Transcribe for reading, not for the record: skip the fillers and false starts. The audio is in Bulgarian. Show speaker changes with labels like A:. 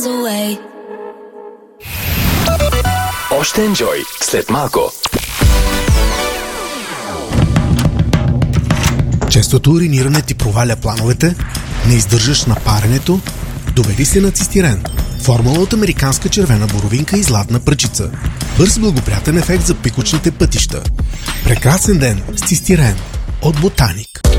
A: Още енджой след малко.
B: Честото уриниране ти проваля плановете, не издържаш на паренето, доведи се на цистирен. Формула от американска червена боровинка и златна пръчица. Бърз благоприятен ефект за пикочните пътища. Прекрасен ден с цистирен от Ботаник.